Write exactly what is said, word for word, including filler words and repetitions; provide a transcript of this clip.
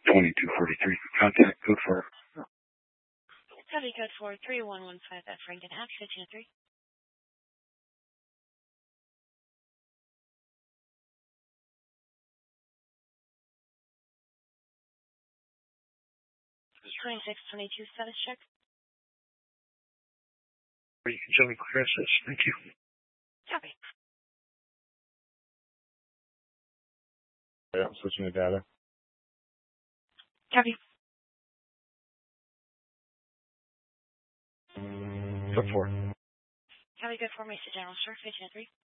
twenty-two forty-three. Contact code for Copy code for three one one five at Franklin Ave, fifteen oh three. twenty-six twenty-two status check. You can tell me clear access. Thank you. Copy. Yeah, I'm switching the data. Copy. Foot four. Copy code for Mesa General Store, fifteen oh three.